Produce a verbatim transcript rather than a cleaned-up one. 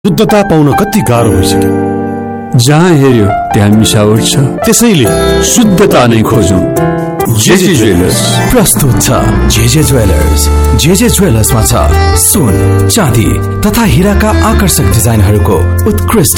शुद्धता पाउन कति गाह्रो भइसक्यो। जहाँ हेऱ्यो त्यहाँ मिसावट छ, त्यसैले शुद्धता नै खोजौं। जेजे ज्वेलर्स प्रस्तुत छ। JJ jewellers. जेजे ज्वेलर्समा छ सुन, चाँदी तथा हीराका आकर्षक डिजाइनहरूको उत्कृष्ट